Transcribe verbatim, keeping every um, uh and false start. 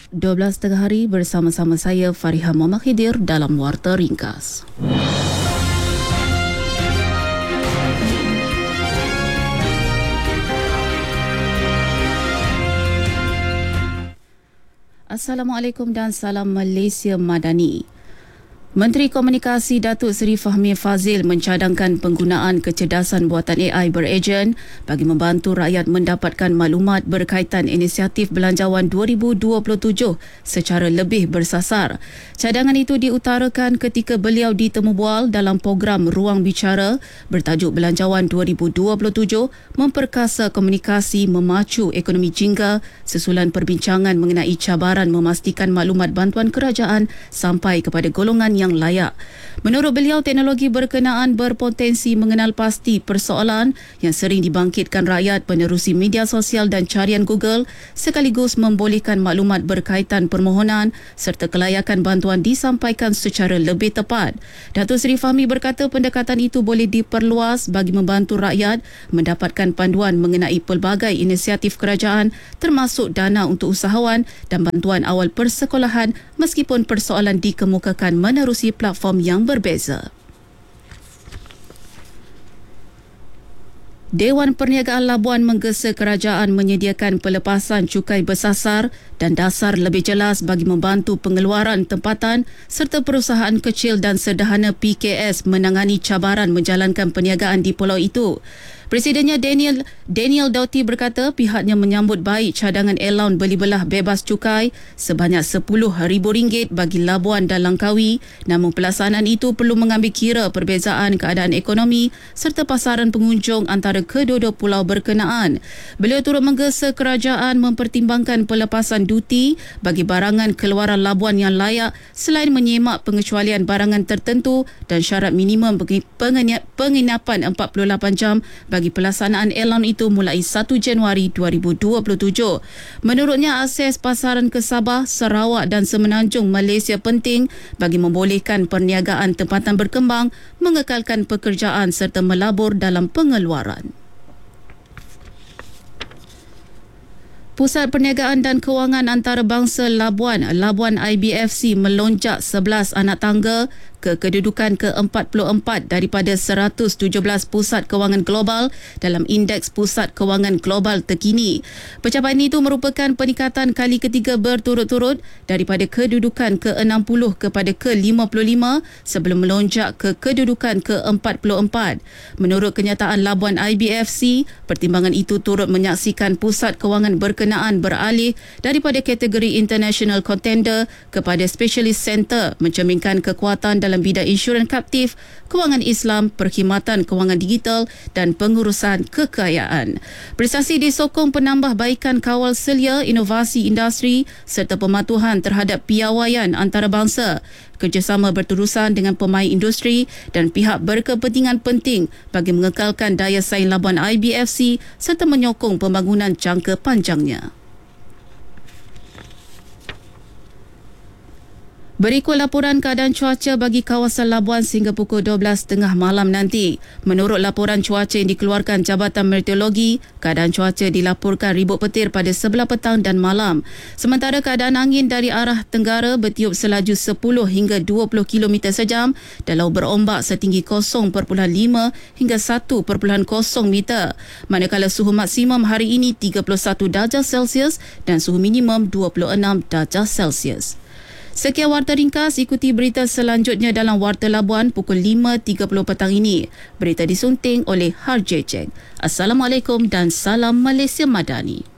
dua belas tengah hari bersama-sama saya Fariha Muhammad Khidir dalam Warta Ringkas. Assalamualaikum dan salam Malaysia Madani. Menteri Komunikasi Datuk Seri Fahmi Fazil mencadangkan penggunaan kecerdasan buatan A I berejen bagi membantu rakyat mendapatkan maklumat berkaitan inisiatif Belanjawan dua ribu dua puluh tujuh secara lebih bersasar. Cadangan itu diutarakan ketika beliau ditemu bual dalam program Ruang Bicara bertajuk Belanjawan dua ribu dua puluh tujuh memperkasa komunikasi memacu ekonomi jingga susulan perbincangan mengenai cabaran memastikan maklumat bantuan kerajaan sampai kepada golongan yang layak. Menurut beliau, teknologi berkenaan berpotensi mengenal pasti persoalan yang sering dibangkitkan rakyat menerusi media sosial dan carian Google sekaligus membolehkan maklumat berkaitan permohonan serta kelayakan bantuan disampaikan secara lebih tepat. Datuk Seri Fahmi berkata pendekatan itu boleh diperluas bagi membantu rakyat mendapatkan panduan mengenai pelbagai inisiatif kerajaan termasuk dana untuk usahawan dan bantuan awal persekolahan meskipun persoalan dikemukakan menerusi platform yang berbeza. Dewan Perniagaan Labuan menggesa kerajaan menyediakan pelepasan cukai bersasar dan dasar lebih jelas bagi membantu pengeluaran tempatan serta perusahaan kecil dan sederhana P K S menangani cabaran menjalankan perniagaan di pulau itu. Presidennya Daniel Daniel Doughty berkata pihaknya menyambut baik cadangan allowance beli belah bebas cukai sebanyak sepuluh ribu ringgit bagi Labuan dan Langkawi, namun pelaksanaan itu perlu mengambil kira perbezaan keadaan ekonomi serta pasaran pengunjung antara kedua-dua pulau berkenaan. Beliau turut menggesa kerajaan mempertimbangkan pelepasan duti bagi barangan keluaran Labuan yang layak selain menyemak pengecualian barangan tertentu dan syarat minimum penginapan empat puluh lapan jam bagi pelaksanaan allowance itu mulai satu Januari dua ribu dua puluh tujuh. Menurutnya, akses pasaran ke Sabah, Sarawak dan Semenanjung Malaysia penting bagi membolehkan perniagaan tempatan berkembang, mengekalkan pekerjaan serta melabur dalam pengeluaran. Pusat Perniagaan dan Kewangan Antarabangsa Labuan, Labuan I B F C melonjak sebelas anak tangga ke kedudukan ke empat puluh empat daripada seratus tujuh belas pusat kewangan global dalam Indeks Pusat Kewangan Global terkini. Pencapaian itu merupakan peningkatan kali ketiga berturut-turut daripada kedudukan ke enam puluh kepada ke lima puluh lima sebelum melonjak ke kedudukan ke empat puluh empat. Menurut kenyataan Labuan I B F C, pertimbangan itu turut menyaksikan pusat kewangan berkenaan beralih daripada kategori International Contender kepada Specialist Center, mencerminkan kekuatan dalam dalam bidang insurans kaptif, kewangan Islam, perkhidmatan kewangan digital dan pengurusan kekayaan. Prestasi disokong penambahbaikan kawal selia, inovasi industri serta pematuhan terhadap piawaian antarabangsa. Kerjasama berterusan dengan pemain industri dan pihak berkepentingan penting bagi mengekalkan daya saing Labuan I B F C serta menyokong pembangunan jangka panjangnya. Berikut laporan keadaan cuaca bagi kawasan Labuan sehingga pukul dua belas tiga puluh malam nanti. Menurut laporan cuaca yang dikeluarkan Jabatan Meteorologi, keadaan cuaca dilaporkan ribut petir pada sebelah petang dan malam. Sementara keadaan angin dari arah tenggara bertiup selaju sepuluh hingga dua puluh kilometer sejam dan laut berombak setinggi kosong perpuluhan lima hingga satu perpuluhan kosong meter. Manakala suhu maksimum hari ini tiga puluh satu darjah Celsius dan suhu minimum dua puluh enam darjah Celsius. Sekian Warta Ringkas, ikuti berita selanjutnya dalam Warta Labuan pukul lima tiga puluh petang ini. Berita disunting oleh Harjay Cheng. Assalamualaikum dan salam Malaysia Madani.